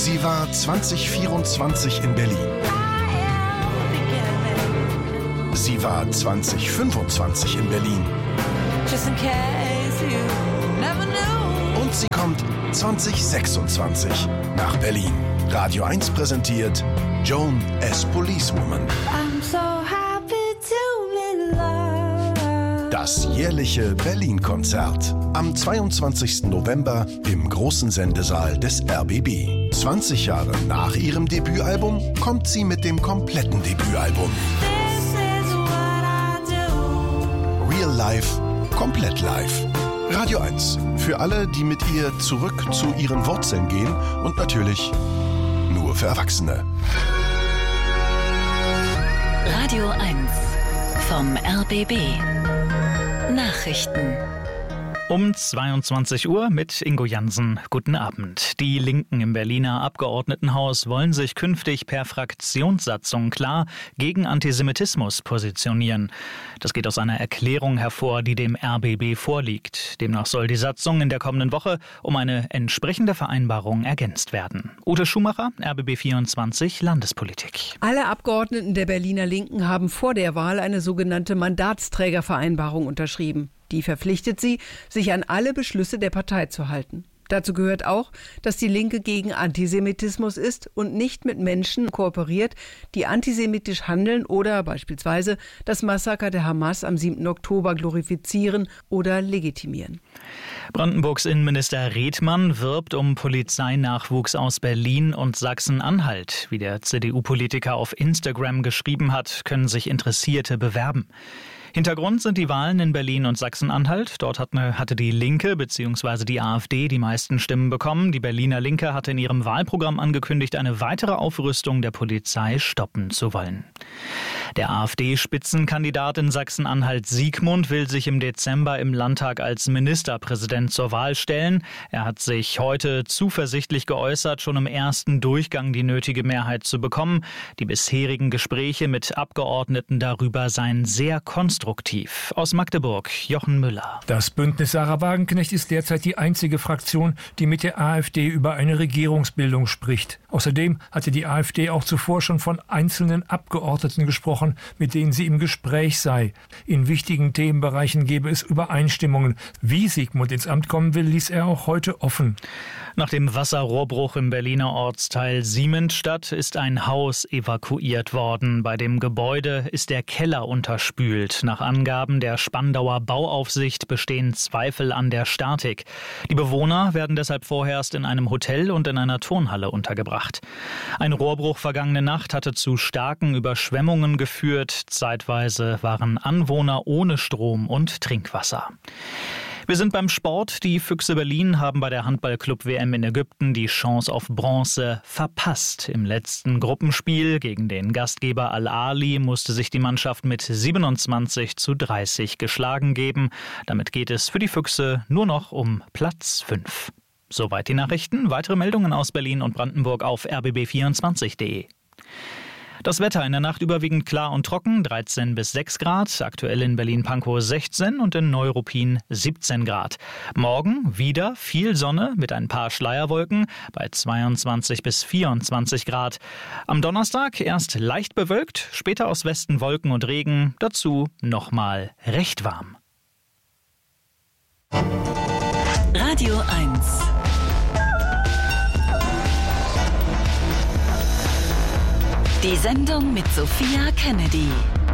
Sie war 2024 in Berlin. Sie war 2025 in Berlin. Und sie kommt 2026 nach Berlin. Radio 1 präsentiert Joan as Policewoman. Das jährliche Berlin-Konzert. Am 22. November im großen Sendesaal des RBB. 20 Jahre nach ihrem Debütalbum kommt sie mit dem kompletten Debütalbum. Real Life, komplett live. Radio 1. Für alle, die mit ihr zurück zu ihren Wurzeln gehen und natürlich nur für Erwachsene. Radio 1 vom RBB. Nachrichten. Um 22 Uhr mit Ingo Jansen. Guten Abend. Die Linken im Berliner Abgeordnetenhaus wollen sich künftig per Fraktionssatzung klar gegen Antisemitismus positionieren. Das geht aus einer Erklärung hervor, die dem RBB vorliegt. Demnach soll die Satzung in der kommenden Woche um eine entsprechende Vereinbarung ergänzt werden. Ute Schumacher, RBB 24, Landespolitik. Alle Abgeordneten der Berliner Linken haben vor der Wahl eine sogenannte Mandatsträgervereinbarung unterschrieben. Die verpflichtet sie, sich an alle Beschlüsse der Partei zu halten. Dazu gehört auch, dass die Linke gegen Antisemitismus ist und nicht mit Menschen kooperiert, die antisemitisch handeln oder beispielsweise das Massaker der Hamas am 7. Oktober glorifizieren oder legitimieren. Brandenburgs Innenminister Redmann wirbt um Polizeinachwuchs aus Berlin und Sachsen-Anhalt. Wie der CDU-Politiker auf Instagram geschrieben hat, können sich Interessierte bewerben. Hintergrund sind die Wahlen in Berlin und Sachsen-Anhalt. Dort hatte die Linke bzw. die AfD die meisten Stimmen bekommen. Die Berliner Linke hatte in ihrem Wahlprogramm angekündigt, eine weitere Aufrüstung der Polizei stoppen zu wollen. Der AfD-Spitzenkandidat in Sachsen-Anhalt Siegmund will sich im Dezember im Landtag als Ministerpräsident zur Wahl stellen. Er hat sich heute zuversichtlich geäußert, schon im ersten Durchgang die nötige Mehrheit zu bekommen. Die bisherigen Gespräche mit Abgeordneten darüber seien sehr konstruktiv. Aus Magdeburg, Jochen Müller. Das Bündnis Sarah Wagenknecht ist derzeit die einzige Fraktion, die mit der AfD über eine Regierungsbildung spricht. Außerdem hatte die AfD auch zuvor schon von einzelnen Abgeordneten gesprochen, mit denen sie im Gespräch sei. In wichtigen Themenbereichen gebe es Übereinstimmungen. Wie Siegmund ins Amt kommen will, ließ er auch heute offen. Nach dem Wasserrohrbruch im Berliner Ortsteil Siemensstadt ist ein Haus evakuiert worden. Bei dem Gebäude ist der Keller unterspült. Nach Angaben der Spandauer Bauaufsicht bestehen Zweifel an der Statik. Die Bewohner werden deshalb vorerst in einem Hotel und in einer Turnhalle untergebracht. Ein Rohrbruch vergangene Nacht hatte zu starken Überschwemmungen geführt. Zeitweise waren Anwohner ohne Strom und Trinkwasser. Wir sind beim Sport. Die Füchse Berlin haben bei der Handball-Club-WM in Ägypten die Chance auf Bronze verpasst. Im letzten Gruppenspiel gegen den Gastgeber Al-Ahli musste sich die Mannschaft mit 27:30 geschlagen geben. Damit geht es für die Füchse nur noch um Platz 5. Soweit die Nachrichten. Weitere Meldungen aus Berlin und Brandenburg auf rbb24.de. Das Wetter in der Nacht überwiegend klar und trocken, 13 bis 6 Grad, aktuell in Berlin-Pankow 16 und in Neuruppin 17 Grad. Morgen wieder viel Sonne mit ein paar Schleierwolken bei 22 bis 24 Grad. Am Donnerstag erst leicht bewölkt, später aus Westen Wolken und Regen, dazu nochmal recht warm. Radio 1 Die Sendung mit Sophia Kennedy.